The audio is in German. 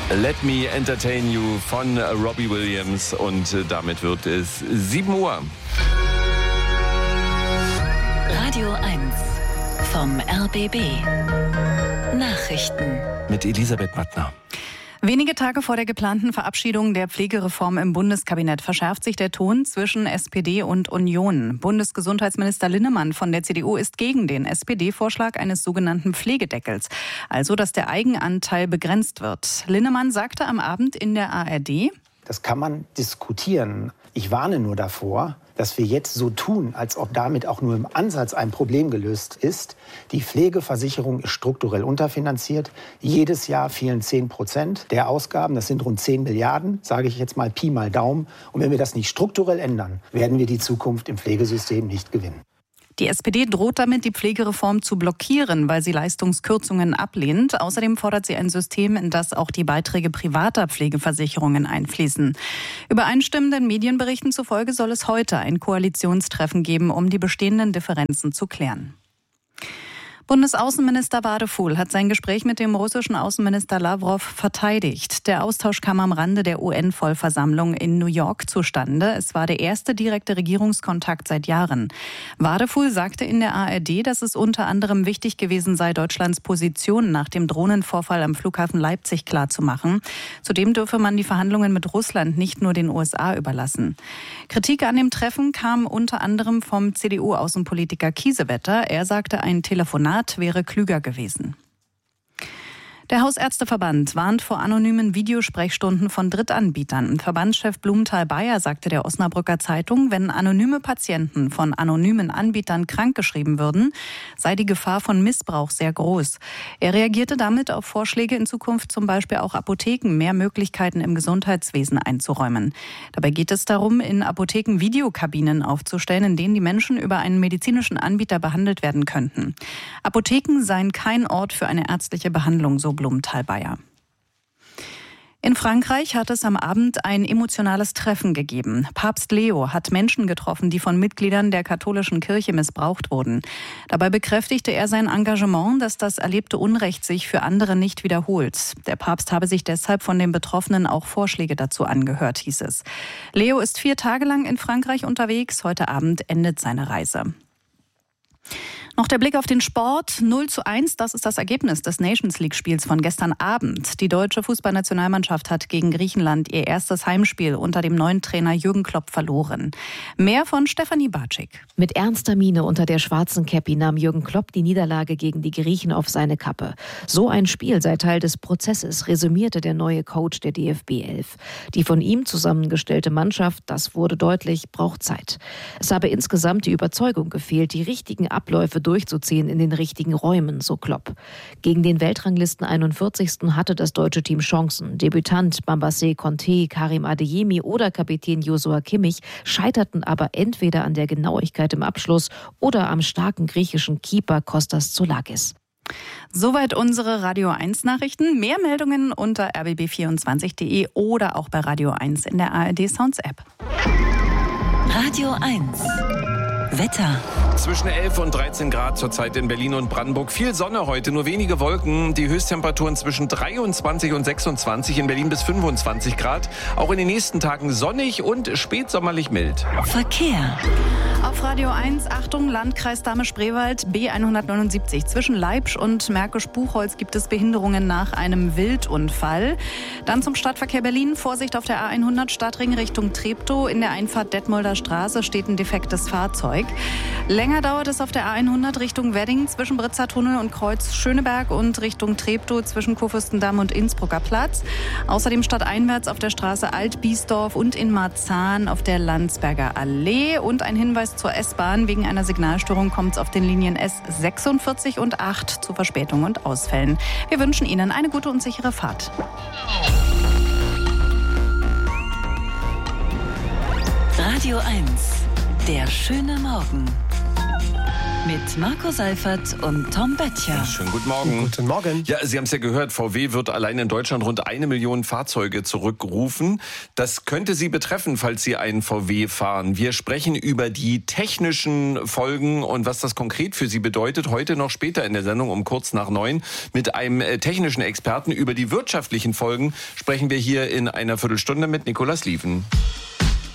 Let Me Entertain You von Robbie Williams und damit wird es 7 Uhr. Radio 1 vom RBB. Nachrichten. Mit Elisabeth Mattner. Wenige Tage vor der geplanten Verabschiedung der Pflegereform im Bundeskabinett verschärft sich der Ton zwischen SPD und Union. Bundesgesundheitsminister Linnemann von der CDU ist gegen den SPD-Vorschlag eines sogenannten Pflegedeckels, also dass der Eigenanteil begrenzt wird. Linnemann sagte am Abend in der ARD: Das kann man diskutieren. Ich warne nur davor, dass wir jetzt so tun, als ob damit auch nur im Ansatz ein Problem gelöst ist. Die Pflegeversicherung ist strukturell unterfinanziert. Jedes Jahr fehlen 10% der Ausgaben. Das sind rund 10 Milliarden, sage ich jetzt mal Pi mal Daumen. Und wenn wir das nicht strukturell ändern, werden wir die Zukunft im Pflegesystem nicht gewinnen. Die SPD droht damit, die Pflegereform zu blockieren, weil sie Leistungskürzungen ablehnt. Außerdem fordert sie ein System, in das auch die Beiträge privater Pflegeversicherungen einfließen. Übereinstimmenden Medienberichten zufolge soll es heute ein Koalitionstreffen geben, um die bestehenden Differenzen zu klären. Bundesaußenminister Wadefuhl hat sein Gespräch mit dem russischen Außenminister Lawrow verteidigt. Der Austausch kam am Rande der UN-Vollversammlung in New York zustande. Es war der erste direkte Regierungskontakt seit Jahren. Wadefuhl sagte in der ARD, dass es unter anderem wichtig gewesen sei, Deutschlands Position nach dem Drohnenvorfall am Flughafen Leipzig klarzumachen. Zudem dürfe man die Verhandlungen mit Russland nicht nur den USA überlassen. Kritik an dem Treffen kam unter anderem vom CDU-Außenpolitiker Kiesewetter. Er sagte, ein Telefonat wäre klüger gewesen. Der Hausärzteverband warnt vor anonymen Videosprechstunden von Drittanbietern. Verbandschef Blumenthal-Bayer sagte der Osnabrücker Zeitung, wenn anonyme Patienten von anonymen Anbietern krankgeschrieben würden, sei die Gefahr von Missbrauch sehr groß. Er reagierte damit auf Vorschläge, in Zukunft zum Beispiel auch Apotheken mehr Möglichkeiten im Gesundheitswesen einzuräumen. Dabei geht es darum, in Apotheken Videokabinen aufzustellen, in denen die Menschen über einen medizinischen Anbieter behandelt werden könnten. Apotheken seien kein Ort für eine ärztliche Behandlung, so Blumenthal-Bayer. In Frankreich hat es am Abend ein emotionales Treffen gegeben. Papst Leo hat Menschen getroffen, die von Mitgliedern der katholischen Kirche missbraucht wurden. Dabei bekräftigte er sein Engagement, dass das erlebte Unrecht sich für andere nicht wiederholt. Der Papst habe sich deshalb von den Betroffenen auch Vorschläge dazu angehört, hieß es. Leo ist 4 Tage lang in Frankreich unterwegs. Heute Abend endet seine Reise. Noch der Blick auf den Sport. 0:1, das ist das Ergebnis des Nations-League-Spiels von gestern Abend. Die deutsche Fußballnationalmannschaft hat gegen Griechenland ihr erstes Heimspiel unter dem neuen Trainer Jürgen Klopp verloren. Mehr von Stefanie Bartschik. Mit ernster Miene unter der schwarzen Käppi nahm Jürgen Klopp die Niederlage gegen die Griechen auf seine Kappe. So ein Spiel sei Teil des Prozesses, resümierte der neue Coach der DFB 11. Die von ihm zusammengestellte Mannschaft, das wurde deutlich, braucht Zeit. Es habe insgesamt die Überzeugung gefehlt, die richtigen Abläufe durchzuziehen in den richtigen Räumen, so Klopp. Gegen den Weltranglisten 41. hatte das deutsche Team Chancen. Debütant Bambassé Conté, Karim Adeyemi oder Kapitän Joshua Kimmich scheiterten aber entweder an der Genauigkeit im Abschluss oder am starken griechischen Keeper Kostas Zoulakis. Soweit unsere Radio 1 Nachrichten. Mehr Meldungen unter rbb24.de oder auch bei Radio 1 in der ARD Sounds App. Radio 1 Wetter. Zwischen 11 und 13 Grad zurzeit in Berlin und Brandenburg. Viel Sonne heute, nur wenige Wolken. Die Höchsttemperaturen zwischen 23 und 26, in Berlin bis 25 Grad. Auch in den nächsten Tagen sonnig und spätsommerlich mild. Verkehr. Auf Radio 1, Achtung, Landkreis Dahme-Spreewald, B179. Zwischen Leipzig und Märkisch-Buchholz gibt es Behinderungen nach einem Wildunfall. Dann zum Stadtverkehr Berlin. Vorsicht auf der A100 Stadtring Richtung Treptow. In der Einfahrt Detmolder Straße steht ein defektes Fahrzeug. Länger dauert es auf der A100 Richtung Wedding zwischen Britzer Tunnel und Kreuz Schöneberg und Richtung Treptow zwischen Kurfürstendamm und Innsbrucker Platz. Außerdem stadteinwärts auf der Straße Alt-Biesdorf und in Marzahn auf der Landsberger Allee. Und ein Hinweis zur S-Bahn. Wegen einer Signalstörung kommt es auf den Linien S46 und 8 zu Verspätungen und Ausfällen. Wir wünschen Ihnen eine gute und sichere Fahrt. Radio 1, der schöne Morgen. Mit Marco Seifert und Tom Böttcher. Schönen guten Morgen. Guten Morgen. Ja, Sie haben es ja gehört, VW wird allein in Deutschland rund 1 Million Fahrzeuge zurückrufen. Das könnte Sie betreffen, falls Sie einen VW fahren. Wir sprechen über die technischen Folgen und was das konkret für Sie bedeutet. Heute noch später in der Sendung um kurz nach 9 mit einem technischen Experten. Über die wirtschaftlichen Folgen sprechen wir hier in einer Viertelstunde mit Nikolaus Lieven.